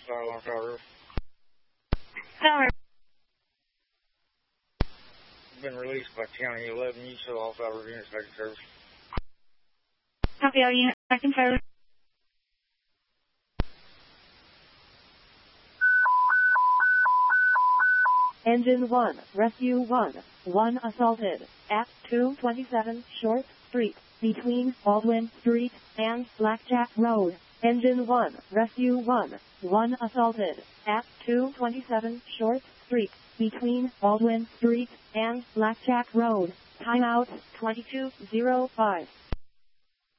Starline Tower. Tower. Been released by County 11. You show all tower units back in service. Copy all units back in service. Engine 1, Rescue 1. 1 assaulted at 227 Short Street, between Baldwin Street and Blackjack Road. Engine 1, Rescue 1. 1 assaulted at 227 Short Street, between Baldwin Street and Blackjack Road. Timeout 22:05.